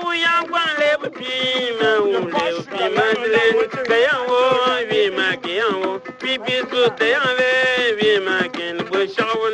yang kwan le pi ma u le pi ma le ka yang wo wi ma ke yang wo pi pi su te yang ve wi ma ken bo shaw